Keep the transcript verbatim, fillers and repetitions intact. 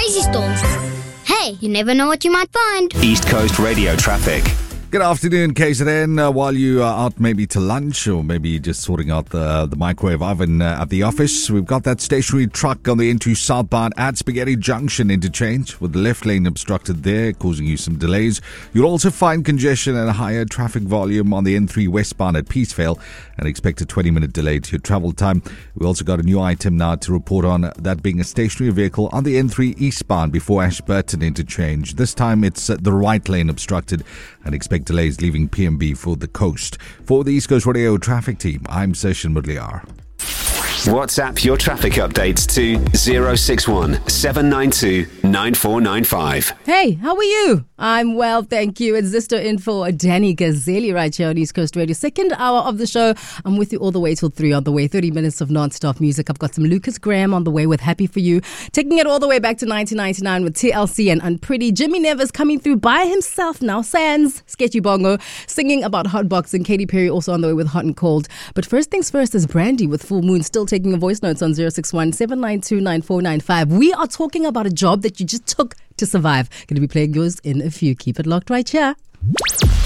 crazy storms. Hey, you never know what you might find. East Coast Radio traffic. Good afternoon, K Z N. Uh, while you are out maybe to lunch or maybe just sorting out the the microwave oven uh, at the office, we've got that stationary truck on the N two southbound at Spaghetti Junction interchange with the left lane obstructed there, causing you some delays. You'll also find congestion and a higher traffic volume on the N three westbound at Peacevale and expect a twenty minute delay to your travel time. We also got a new item now to report on, that being a stationary vehicle on the N three eastbound before Ashburton interchange. This time it's uh, the right lane obstructed and expect delays leaving P M B for the coast. For the East Coast Radio traffic team, I'm Session Mudliar. WhatsApp your traffic updates to zero six one seven nine two nine four nine five. Hey, how are you? I'm well, thank you. It's Zisto in for Danny Gazzelli right here on East Coast Radio. Second hour of the show. I'm with you all the way till three on the way. thirty minutes of non-stop music. I've got some Lucas Graham on the way with Happy For You. Taking it all the way back to nineteen ninety-nine with T L C and Unpretty. Jimmy Nevis coming through by himself now. Sans, Sketchy Bongo, singing about hotboxing. Katy Perry also on the way with Hot and Cold. But first things first is Brandy with Full Moon still taking a voice notes on zero six one seven nine two nine four nine five. We are talking about a job that you just took to survive. Going to be playing yours in a few. Keep it locked right here.